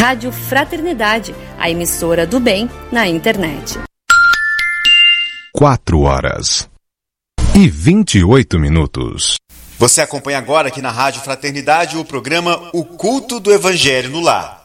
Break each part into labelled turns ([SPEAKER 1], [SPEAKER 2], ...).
[SPEAKER 1] Rádio Fraternidade, a emissora do bem na internet.
[SPEAKER 2] 4h28.
[SPEAKER 3] Você acompanha agora aqui na Rádio Fraternidade o programa O Culto do Evangelho no Lar.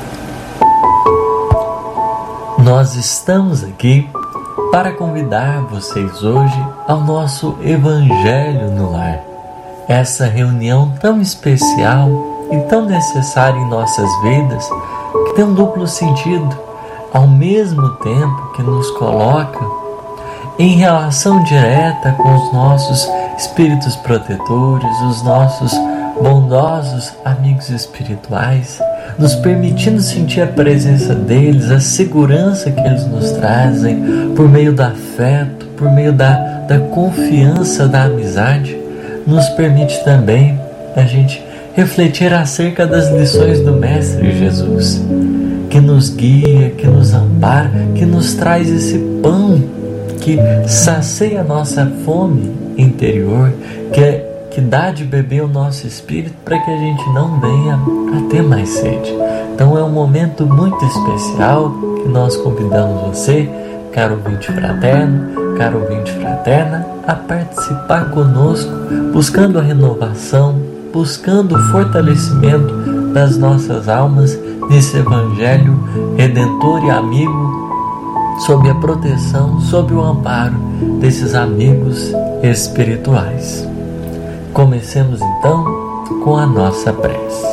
[SPEAKER 4] Nós estamos aqui para convidar vocês hoje ao nosso Evangelho no Lar. Essa reunião tão especial e tão necessária em nossas vidas, que tem um duplo sentido, ao mesmo tempo que nos coloca em relação direta com os nossos espíritos protetores, os nossos bondosos amigos espirituais, nos permitindo sentir a presença deles, a segurança que eles nos trazem, por meio do afeto, por meio da confiança, da amizade, nos permite também a gente refletir acerca das lições do Mestre Jesus, que nos guia, que nos ampara, que nos traz esse pão que sacia a nossa fome interior, que dá de beber o nosso espírito para que a gente não venha a ter mais sede. Então é um momento muito especial que nós convidamos você, caro ouvinte fraterno, caro ouvinte fraterna, a participar conosco, buscando a renovação, buscando o fortalecimento das nossas almas nesse Evangelho redentor e amigo, sob a proteção, sob o amparo desses amigos espirituais. Comecemos então com a nossa prece.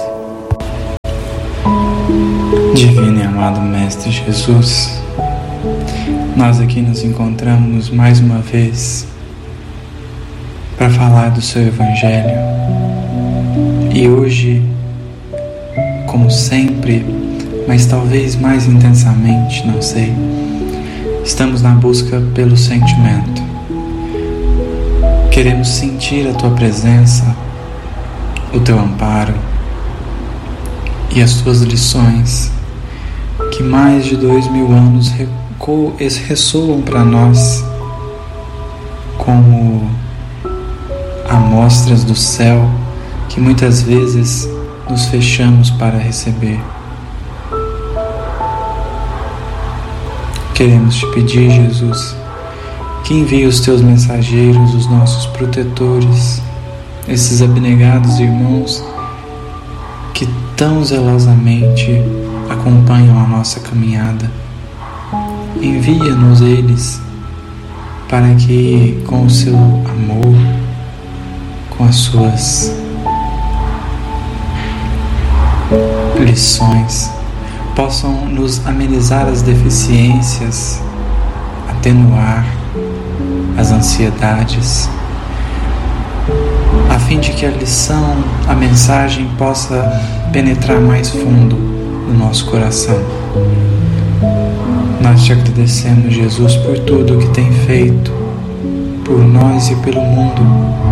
[SPEAKER 5] Divino e amado Mestre Jesus, nós aqui nos encontramos mais uma vez para falar do seu Evangelho. E hoje, como sempre, mas talvez mais intensamente, não sei, estamos na busca pelo sentimento. Queremos sentir a Tua presença, o Teu amparo e as Tuas lições, que mais de 2000 anos ressoam para nós como amostras do céu que muitas vezes nos fechamos para receber. Queremos te pedir, Jesus, que envie os teus mensageiros, os nossos protetores, esses abnegados irmãos que tão zelosamente acompanham a nossa caminhada. Envia-nos eles para que, com o seu amor, com as suas lições, possam nos amenizar as deficiências, atenuar as ansiedades, a fim de que a lição, a mensagem possa penetrar mais fundo no nosso coração. Nós te agradecemos, Jesus, por tudo o que tem feito por nós e pelo mundo.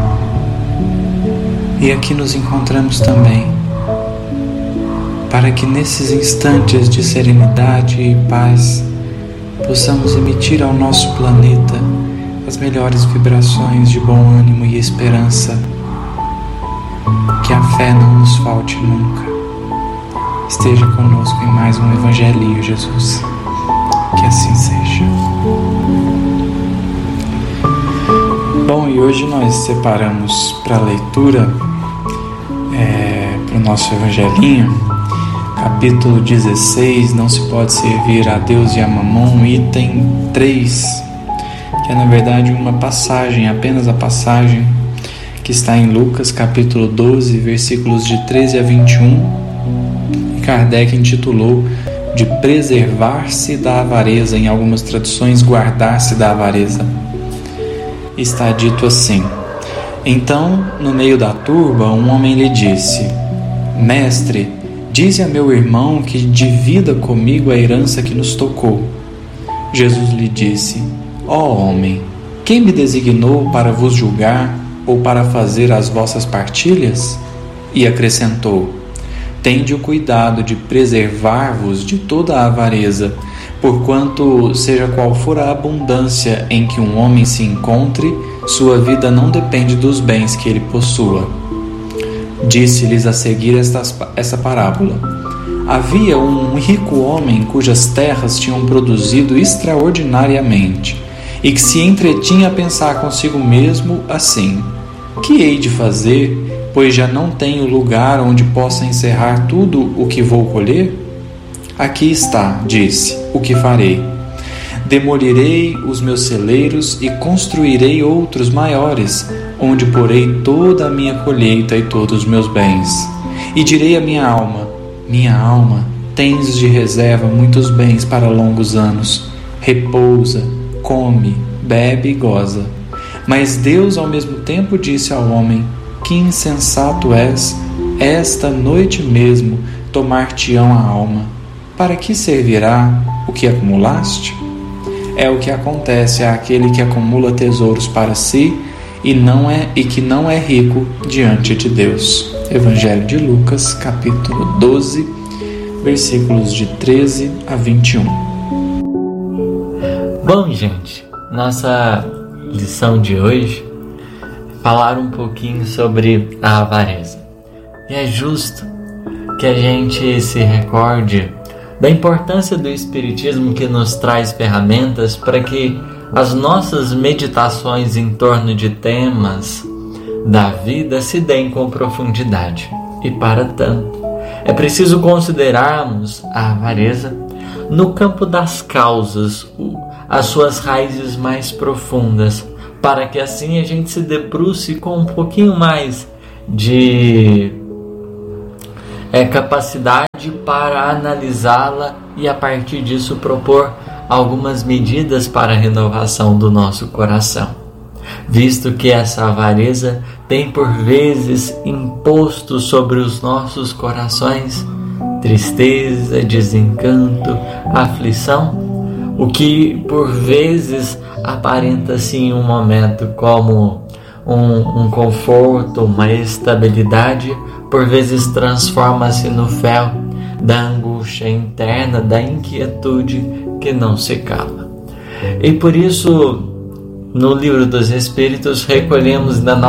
[SPEAKER 5] E aqui nos encontramos também para que nesses instantes de serenidade e paz possamos emitir ao nosso planeta as melhores vibrações de bom ânimo e esperança. Que a fé não nos falte nunca. Esteja conosco em mais um Evangelho, Jesus. Que assim seja. Bom, e hoje nós separamos para a leitura, para o nosso Evangelinho, capítulo 16, não se pode servir a Deus e a Mamon, item 3, que é na verdade uma passagem, apenas a passagem que está em Lucas, capítulo 12, versículos de 13 a 21, e Kardec intitulou de preservar-se da avareza, em algumas traduções, guardar-se da avareza. Está dito assim: então, no meio da turba, um homem lhe disse: Mestre, dize a meu irmão que divida comigo a herança que nos tocou. Jesus lhe disse: ó homem, quem me designou para vos julgar ou para fazer as vossas partilhas? E acrescentou: tende o cuidado de preservar-vos de toda a avareza, porquanto, seja qual for a abundância em que um homem se encontre, sua vida não depende dos bens que ele possua. Disse-lhes a seguir essa parábola: Havia um rico homem cujas terras tinham produzido extraordinariamente, e que se entretinha a pensar consigo mesmo assim: que hei de fazer, pois já não tenho lugar onde possa encerrar tudo o que vou colher? Aqui está, disse, o que farei. Demolirei os meus celeiros e construirei outros maiores, onde porei toda a minha colheita e todos os meus bens. E direi à minha alma, tens de reserva muitos bens para longos anos. Repousa, come, bebe e goza. Mas Deus ao mesmo tempo disse ao homem: que insensato és, esta noite mesmo tomar-te-ão a alma. Para que servirá o que acumulaste? É o que acontece àquele que acumula tesouros para si e que não é rico diante de Deus. Evangelho de Lucas, capítulo 12, versículos de 13 a 21.
[SPEAKER 4] Bom, gente, nossa lição de hoje é falar um pouquinho sobre a avareza. E é justo que a gente se recorde da importância do Espiritismo, que nos traz ferramentas para que as nossas meditações em torno de temas da vida se deem com profundidade. E para tanto, é preciso considerarmos a avareza no campo das causas, as suas raízes mais profundas, para que assim a gente se debruce com um pouquinho mais de capacidade para analisá-la e a partir disso propor algumas medidas para a renovação do nosso coração, visto que essa avareza tem por vezes imposto sobre os nossos corações tristeza, desencanto, aflição, o que por vezes aparenta-se em um momento como um conforto, uma estabilidade, por vezes transforma-se no fel da angústia interna, da inquietude que não se cala. E por isso, no Livro dos Espíritos, recolhemos na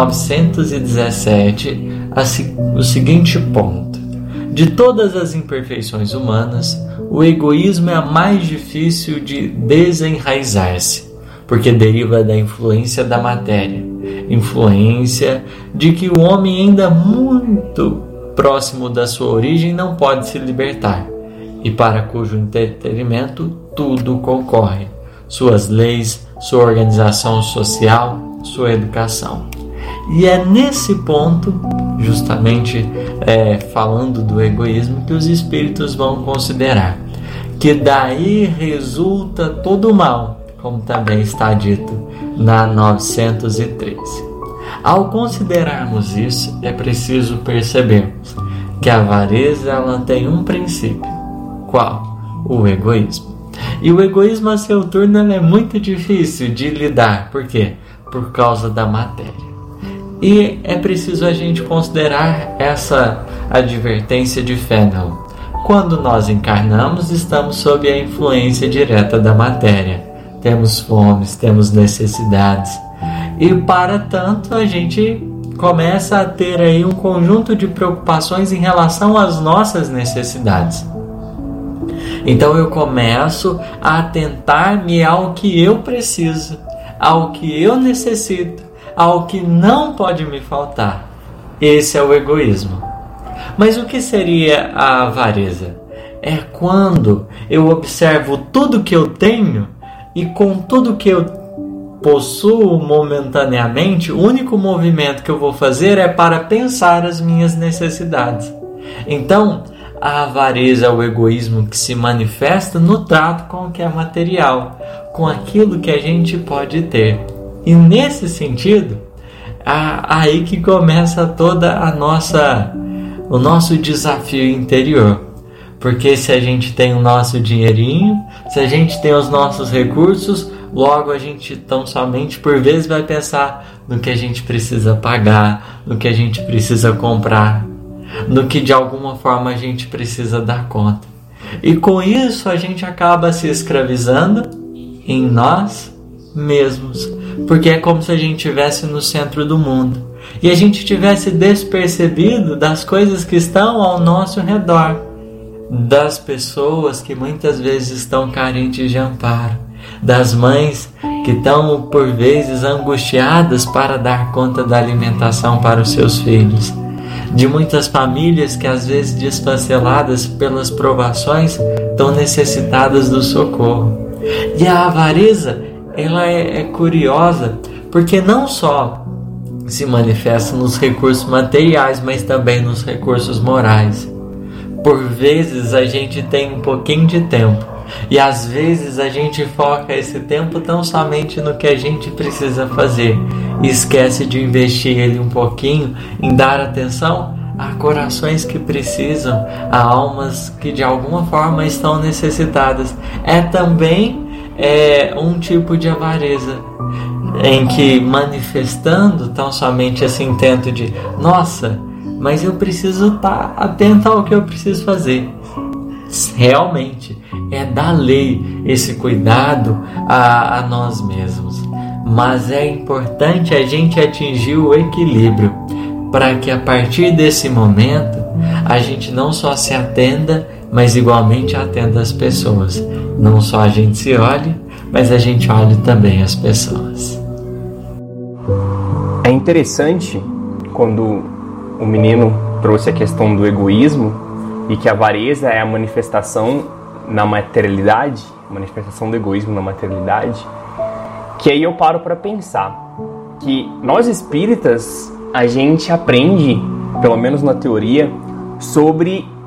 [SPEAKER 4] 917 o seguinte ponto: de todas as imperfeições humanas, o egoísmo é a mais difícil de desenraizar-se, porque deriva da influência da matéria, influência de que o homem ainda muito próximo da sua origem não pode se libertar, e para cujo entretenimento tudo concorre: suas leis, sua organização social, sua educação. E é nesse ponto, justamente falando do egoísmo, que os espíritos vão considerar que daí resulta todo o mal, como também está dito na 913. Ao considerarmos isso, é preciso percebermos que a avareza ela tem um princípio. Qual? O egoísmo. E o egoísmo a seu turno é muito difícil de lidar. Por quê? Por causa da matéria. E é preciso a gente considerar essa advertência de Fennel. Quando nós encarnamos, estamos sob a influência direta da matéria. Temos fomes, temos necessidades. E para tanto a gente começa a ter aí um conjunto de preocupações em relação às nossas necessidades. Então eu começo a atentar-me ao que eu preciso, ao que eu necessito, ao que não pode me faltar. Esse é o egoísmo. Mas o que seria a avareza? É quando eu observo tudo que eu tenho e com tudo que eu possuo momentaneamente, o único movimento que eu vou fazer é para pensar as minhas necessidades. Então, a avareza é o egoísmo que se manifesta no trato com o que é material, com aquilo que a gente pode ter. E nesse sentido, aí que começa toda o nosso desafio interior. Porque se a gente tem o nosso dinheirinho, se a gente tem os nossos recursos, logo a gente tão somente por vezes vai pensar no que a gente precisa pagar, no que a gente precisa comprar, no que de alguma forma a gente precisa dar conta. E com isso a gente acaba se escravizando em nós mesmos, porque é como se a gente estivesse no centro do mundo e a gente tivesse despercebido das coisas que estão ao nosso redor. das pessoas que muitas vezes estão carentes de amparo, das mães que estão por vezes angustiadas para dar conta da alimentação para os seus filhos, de muitas famílias que às vezes desfanceladas pelas provações estão necessitadas do socorro. E a avareza, ela é curiosa porque não só se manifesta nos recursos materiais, mas também nos recursos morais. Por vezes a gente tem um pouquinho de tempo e às vezes a gente foca esse tempo tão somente no que a gente precisa fazer e esquece de investir ele um pouquinho em dar atenção a corações que precisam, a almas que de alguma forma estão necessitadas. É também um tipo de avareza, em que manifestando tão somente esse intento de nossa, mas eu preciso estar atento ao que eu preciso fazer. Realmente é da lei esse cuidado a nós mesmos, mas é importante a gente atingir o equilíbrio para que a partir desse momento a gente não só se atenda, mas igualmente atenda as pessoas. Não só a gente se olhe, mas a gente olhe também as pessoas.
[SPEAKER 6] É interessante quando o menino trouxe a questão do egoísmo e que a avareza é a manifestação na materialidade, a manifestação do egoísmo na materialidade, que aí eu paro para pensar que nós espíritas, a gente aprende, pelo menos na teoria, sobre